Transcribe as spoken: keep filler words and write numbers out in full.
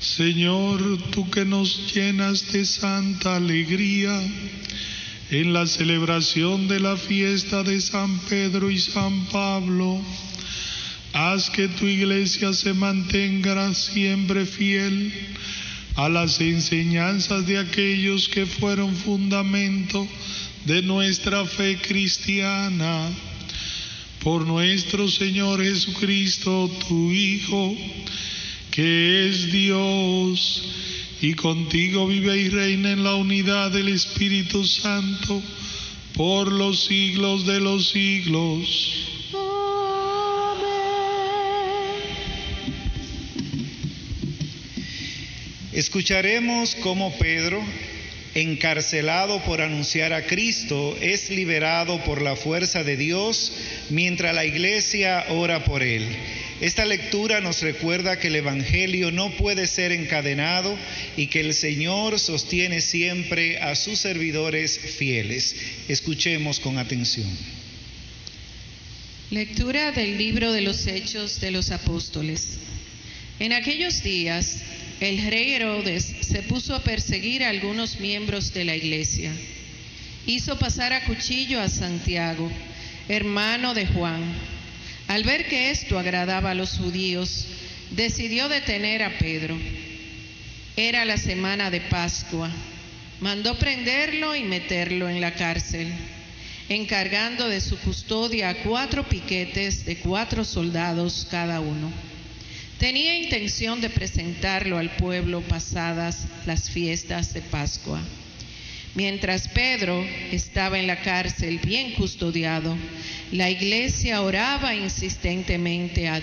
Señor, tú que nos llenas de santa alegría en la celebración de la fiesta de San Pedro y San Pablo, haz que tu iglesia se mantenga siempre fiel a las enseñanzas de aquellos que fueron fundamento de nuestra fe cristiana. Por nuestro Señor Jesucristo, tu Hijo, que es Dios, y contigo vive y reina en la unidad del Espíritu Santo, por los siglos de los siglos. Escucharemos cómo Pedro, encarcelado por anunciar a Cristo, es liberado por la fuerza de Dios mientras la iglesia ora por él. Esta lectura nos recuerda que el Evangelio no puede ser encadenado y que el Señor sostiene siempre a sus servidores fieles. Escuchemos con atención. Lectura del libro de los Hechos de los Apóstoles. En aquellos días, el rey Herodes se puso a perseguir a algunos miembros de la iglesia. Hizo pasar a cuchillo a Santiago, hermano de Juan. Al ver que esto agradaba a los judíos, decidió detener a Pedro. Era la semana de Pascua. Mandó prenderlo y meterlo en la cárcel, encargando de su custodia a cuatro piquetes de cuatro soldados cada uno. Tenía intención de presentarlo al pueblo pasadas las fiestas de Pascua. Mientras Pedro estaba en la cárcel bien custodiado, la iglesia oraba insistentemente a